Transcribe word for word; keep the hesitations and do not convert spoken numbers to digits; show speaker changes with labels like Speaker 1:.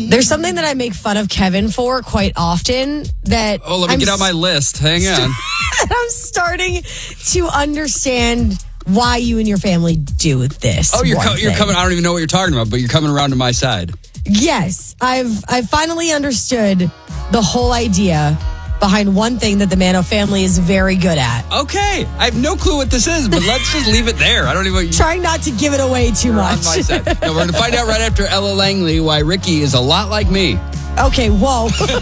Speaker 1: There's something that I make fun of Kevin for quite often that
Speaker 2: Oh, let me
Speaker 1: I'm
Speaker 2: get out my list. Hang on.
Speaker 1: I'm starting to understand why you and your family do this.
Speaker 2: Oh, you're
Speaker 1: one
Speaker 2: co- you're
Speaker 1: thing.
Speaker 2: coming. I don't even know what you're talking about, but you're coming around to my side.
Speaker 1: Yes, I've I've finally understood the whole idea behind one thing that the Mano family is very good at.
Speaker 2: Okay, I have no clue what this is, but let's just leave it there. I don't even.
Speaker 1: Trying not to give it away too
Speaker 2: You're
Speaker 1: much.
Speaker 2: on my side. No, we're going to find out right after Ella Langley why Ricky is a lot like me.
Speaker 1: Okay, whoa.